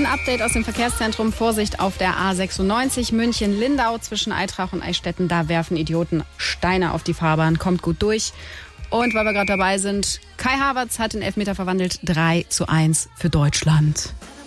Ein Update aus dem Verkehrszentrum. Vorsicht auf der A96 München-Lindau zwischen Eitrach und Eichstätten. Da werfen Idioten Steine auf die Fahrbahn. Kommt gut durch. Und weil wir gerade dabei sind, Kai Havertz hat den Elfmeter verwandelt. 3:1 für Deutschland.